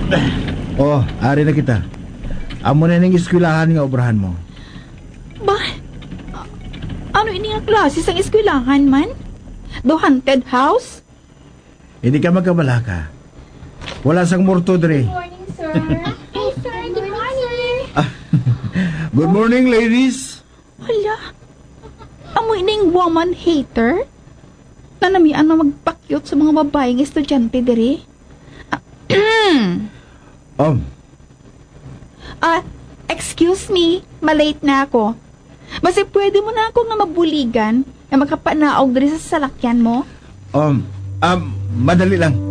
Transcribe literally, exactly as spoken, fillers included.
Oh, ari na kita. Amo na ning eskwelahan nga obrahan mo. Ba? a- Ano ini nga klase sang eskwelahan man? The haunted house? Hindi ka magkabalaka. Wala sang morto dre. Morning, sir. Hey, sir. Good morning. Good morning, ladies. Hala. Amo ining woman hater? Nanamian na magpakyot sa mga babaeng estudyante diri? Um, Ah, excuse me, malate na ako. Basi pwede mo na ako nga mabuligan na makapanaog diri sa salakyan mo? um, um, madali lang.